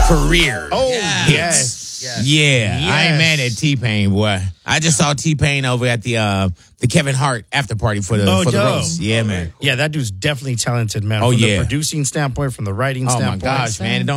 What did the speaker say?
career. Oh, hits. yes. Yeah, I ain't mad at T-Pain, boy. I just saw T-Pain over at the Kevin Hart after party for the roast. Yeah, man. Yeah, that dude's definitely talented, man. Oh, from yeah. the producing standpoint, from the writing Oh, my standpoint. gosh, man. It don't